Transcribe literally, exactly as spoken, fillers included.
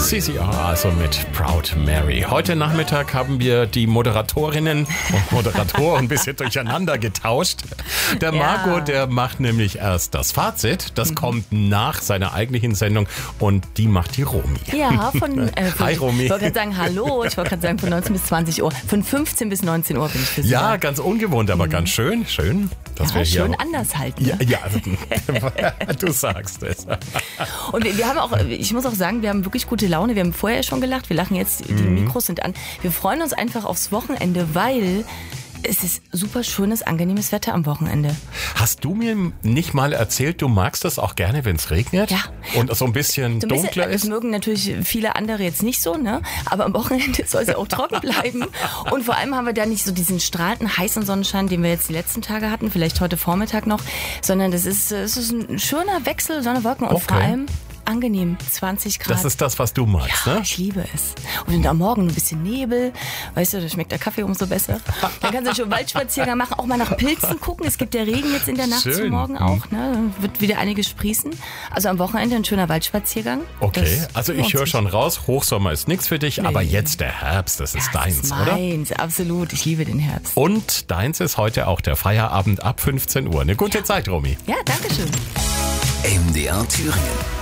C C R also mit Proud Mary. Heute Nachmittag haben wir die Moderatorinnen und Moderatoren ein bisschen durcheinander getauscht. Der Ja. Marco, der macht nämlich erst das Fazit. Das mhm. kommt nach seiner eigentlichen Sendung und die macht die Romy. Ja, von, äh, von Hi Romy. Ich wollte gerade sagen, hallo, ich wollte gerade sagen von neunzehn bis zwanzig Uhr. Von fünfzehn bis neunzehn Uhr bin ich für Sie Ja, da. ganz ungewohnt, aber mhm. ganz schön. Schön, dass Ja, wir hier... schön anders halt. Ne? Ja, ja, du sagst es. Und wir, wir haben auch, ich muss auch sagen, wir haben wirklich gute Laune. Wir haben vorher schon gelacht, wir lachen jetzt, die Mhm. Mikros sind an. Wir freuen uns einfach aufs Wochenende, weil es ist super schönes, angenehmes Wetter am Wochenende. Hast du mir nicht mal erzählt, du magst das auch gerne, wenn es regnet? Ja. Und so ein bisschen So ein bisschen, dunkler das ist? mögen natürlich viele andere jetzt nicht so, ne? Aber am Wochenende soll es ja auch trocken bleiben. Und vor allem haben wir da nicht so diesen strahlenden, heißen Sonnenschein, den wir jetzt die letzten Tage hatten, vielleicht heute Vormittag noch, sondern das ist, es ist ein schöner Wechsel, Sonne, Wolken und Okay. vor allem angenehm, zwanzig Grad. Das ist das, was du magst, Ja, ne? ich liebe es. Und am Morgen ein bisschen Nebel, weißt du, da schmeckt der Kaffee umso besser. Dann kannst du schon Waldspaziergang machen, auch mal nach Pilzen gucken. Es gibt ja Regen jetzt in der Nacht Schön. zum Morgen auch, ne? Dann wird wieder einiges sprießen. Also am Wochenende ein schöner Waldspaziergang. Okay, Das also lohnt ich höre sich. schon raus, Hochsommer ist nichts für dich, Nee. aber jetzt der Herbst, das ist Ja, deins, das ist oder? meins, absolut. Ich liebe den Herbst. Und deins ist heute auch der Feierabend ab fünfzehn Uhr. Eine gute Zeit, Romy. Ja, danke schön. M D R Thüringen.